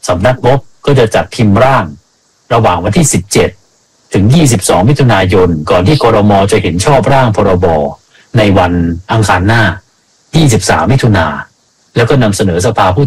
สำนักงบก็จะจัดพิมพ์ร่างระหว่างวันที่17ถึง22มิถุนายนก่อนที่ครม.จะเห็นชอบร่างพรบในวันอังคารหน้า23มิถุนาแล้วก็นำเสนอสภาผู้